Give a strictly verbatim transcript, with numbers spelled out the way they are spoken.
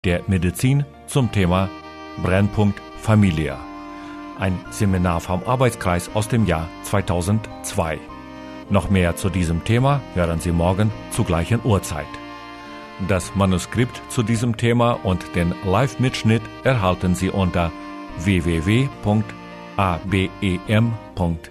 der Medizin zum Thema Brennpunkt Familie. Ein Seminar vom Arbeitskreis aus dem Jahr zweitausendzwei. Noch mehr zu diesem Thema hören Sie morgen zur gleichen Uhrzeit. Das Manuskript zu diesem Thema und den Live-Mitschnitt erhalten Sie unter w w w punkt a b e m punkt